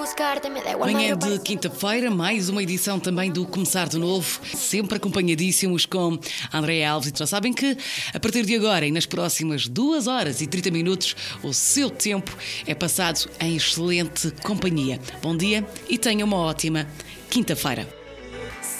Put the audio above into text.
Manhã de quinta-feira, mais uma edição também do Começar de Novo, sempre acompanhadíssimos com André Alves. E já sabem que a partir de agora e nas próximas 2 horas e 30 minutos, o seu tempo é passado em excelente companhia. Bom dia e tenha uma ótima quinta-feira.